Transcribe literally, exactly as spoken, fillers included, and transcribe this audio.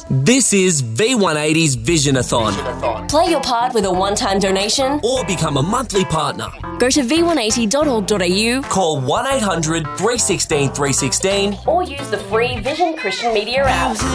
This is V one eighty's Visionathon. Play your part with a one-time donation Or become a monthly partner. Go to v one eighty dot org dot a u Call one eight hundred three one six three one six or use the free Vision Christian Media app.